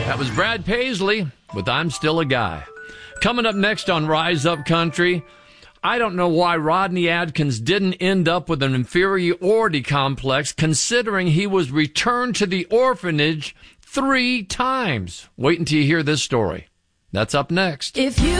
That was Brad Paisley with I'm Still a Guy. Coming up next on Rise Up Country, I don't know why Rodney Adkins didn't end up with an inferiority complex considering he was returned to the orphanage 3 times. Wait until you hear this story. That's up next. If you